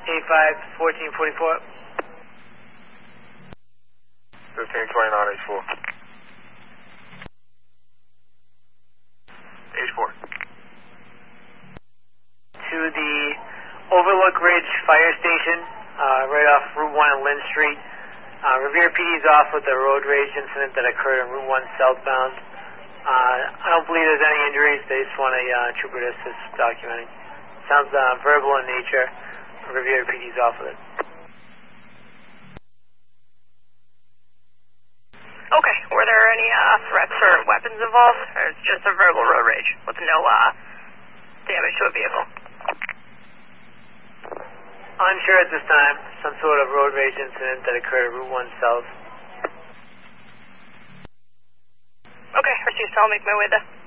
1444. 1529 H4. To the Overlook Ridge Fire Station, right off Route 1 and Lynn Street. Revere PD is off with the road rage incident that occurred on Route 1 southbound. I don't believe there's any injuries. They just want a trooper to assist documenting. Sounds verbal in nature. Revere PD is off with it. Okay. Were there any threats or weapons involved, or it's just a verbal road rage with no damage to a vehicle? Unsure at this time. Some sort of road rage incident that occurred at Route 1 South. Okay, received. I'll make my way there.